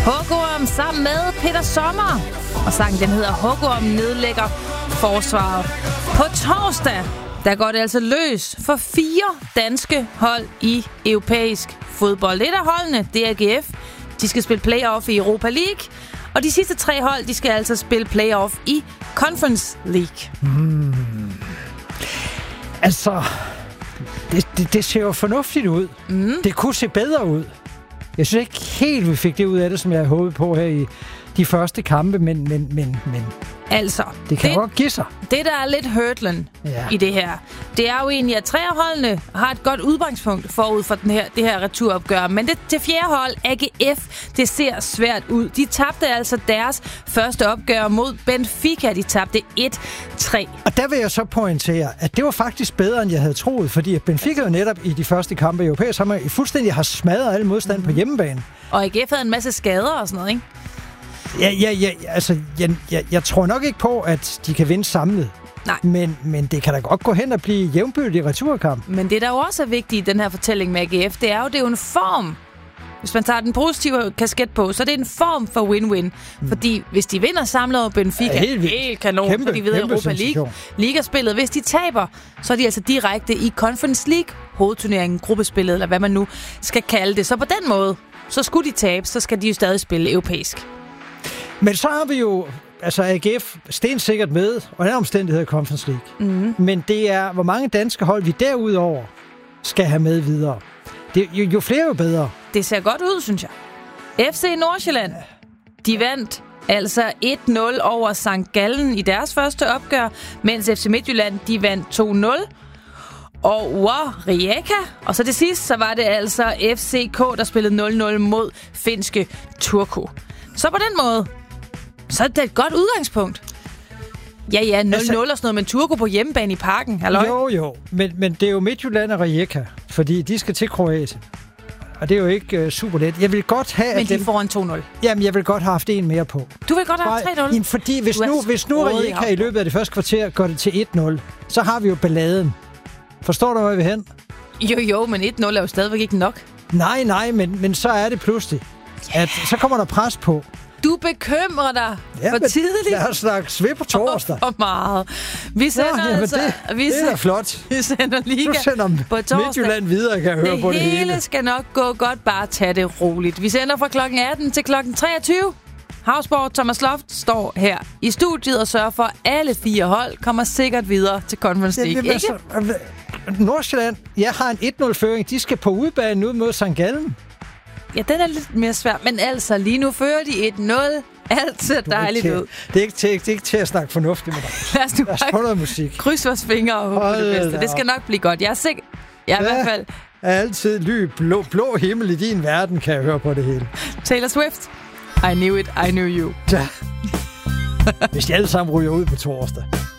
Hugorm sammen med Peter Sommer. Og sangen den hedder Hugorm nedlægger forsvaret. På torsdag, der går det altså løs for 4 danske hold i europæisk fodbold. Et af holdene, det er AGF. De skal spille playoff i Europa League. Og de sidste 3 hold, de skal altså spille playoff i Conference League. Altså, det ser jo fornuftigt ud. Det kunne se bedre ud. Jeg synes ikke helt, vi fik det ud af det, som jeg håbede på her i de første kampe, men altså, det kan godt give sig. Det, der er lidt hurdlen i det her, det er jo egentlig, at 3 af holdene har et godt udgangspunkt forud for det her returopgør. Men det 4. hold, AGF, det ser svært ud. De tabte altså deres første opgør mod Benfica. De tabte 1-3. Og der vil jeg så pointere, at det var faktisk bedre, end jeg havde troet. Fordi Benfica jo netop i de første kampe i europæisk sammen fuldstændig har smadret alle modstand på hjemmebane. Og AGF havde en masse skader og sådan noget, ikke? Jeg tror nok ikke på, at de kan vinde samlet. Nej. Men det kan da godt gå hen og blive jævnbyrdigt i returkamp. Men det, der jo også er vigtigt i den her fortælling med AGF, det er jo en form. Hvis man tager den positive kasket på, så er det en form for win-win. Fordi hvis de vinder samlet over Benfica, helt kanon, så de ved Europa League, ligaspillet. Hvis de taber, så er de altså direkte i Conference League, hovedturneringen, gruppespillet, eller hvad man nu skal kalde det. Så på den måde, så skulle de tabe, så skal de jo stadig spille europæisk. Men så har vi jo AGF stensikkert med, og den omstændighed Conference League. Men det er, hvor mange danske hold vi derudover skal have med videre. Det, jo flere, jo bedre. Det ser godt ud, synes jeg. FC Nordsjælland, de vandt altså 1-0 over St. Gallen i deres første opgør, mens FC Midtjylland, de vandt 2-0 over Rijeka. Og så det sidste, så var det altså FCK, der spillede 0-0 mod finske Turku. Så på den måde, så er det et godt udgangspunkt. Ja, 0-0 og sådan noget, men Turku på hjemmebane i Parken, halløj? Jo, men det er jo Midtjylland og Rijeka, fordi de skal til Kroatien. Og det er jo ikke super let. Jeg vil godt have... Men de får en 2-0. Jamen, jeg vil godt have haft en mere på. Du vil godt have 3-0? Fordi hvis nu Rijeka i løbet af det første kvarter går det til 1-0, så har vi jo balladen. Forstår du, hvor jeg vil hen? Jo, men 1-0 er jo stadigvæk ikke nok. Nej, men så er det pludselig, at så kommer der pres på. Du bekymrer dig for tidligt. Jeg har snakket sved på torsdag. For meget. Vi sender det er flot. Vi sender liga på torsdag. Midtjylland videre, kan jeg høre på det hele. Det hele skal nok gå godt, bare tage det roligt. Vi sender fra klokken 18 til klokken 23. Havsborg Thomas Loft står her i studiet og sørger for, at alle 4 hold kommer sikkert videre til Conference League. Ikke? Nordsjælland, jeg har en 1-0-føring. De skal på udbanen ud mod St. Gallen. Ja, den er lidt mere svær, men altså, lige nu fører de 1-0. Alt ser dejligt ud. Det er ikke til at snakke fornuftigt med dig. Lad os få noget musik. Kryds vores fingre og håbe det bedste. Det skal nok blive godt. Jeg er sikker. Jeg er i hvert fald... altid blå himmel i din verden, kan jeg høre på det hele. Taylor Swift. I knew it, I knew you. Ja. Hvis de alle sammen ryger ud på torsdag.